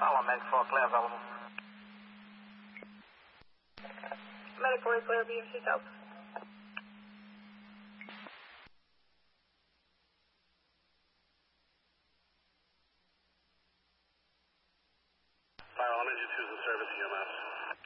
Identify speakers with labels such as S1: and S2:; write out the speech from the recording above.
S1: Follow Meg for clear available.
S2: Medical clear, BMC South.
S3: Fire, I'm engine 2's in service, EMS.